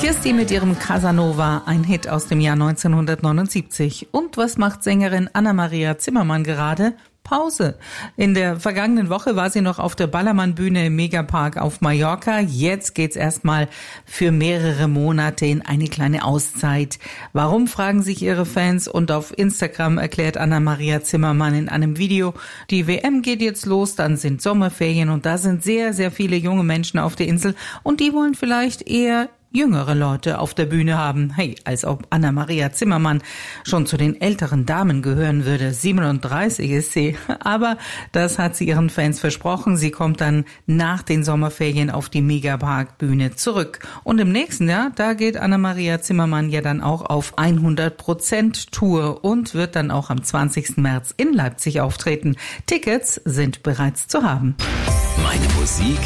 Kirsti mit ihrem Casanova, ein Hit aus dem Jahr 1979. Und was macht Sängerin Anna-Maria Zimmermann gerade? Pause. In der vergangenen Woche war sie noch auf der Ballermann-Bühne im Megapark auf Mallorca. Jetzt geht's erstmal für mehrere Monate in eine kleine Auszeit. Warum, fragen sich ihre Fans, und auf Instagram erklärt Anna-Maria Zimmermann in einem Video: Die WM geht jetzt los, dann sind Sommerferien und da sind sehr, sehr viele junge Menschen auf der Insel und die wollen vielleicht eher jüngere Leute auf der Bühne haben. Hey, als ob Anna-Maria Zimmermann schon zu den älteren Damen gehören würde. 37 ist sie. Aber das hat sie ihren Fans versprochen. Sie kommt dann nach den Sommerferien auf die Megapark-Bühne zurück. Und im nächsten Jahr, da geht Anna-Maria Zimmermann ja dann auch auf 100% Tour und wird dann auch am 20. März in Leipzig auftreten. Tickets sind bereits zu haben. Meine Musik